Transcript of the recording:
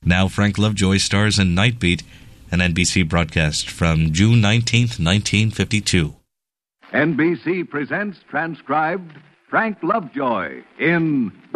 Now Frank Lovejoy stars in Nightbeat, an NBC broadcast from June 19th, 1952. NBC presents transcribed Frank Lovejoy in